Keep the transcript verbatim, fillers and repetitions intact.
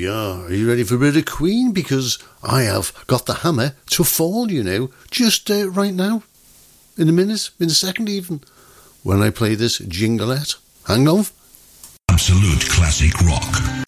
we are. Are you ready for a bit of Queen? Because I have got the hammer to fall, you know, just uh, right now. In a minute, in a second even, when I play this jinglet. Hang on. Absolute classic rock.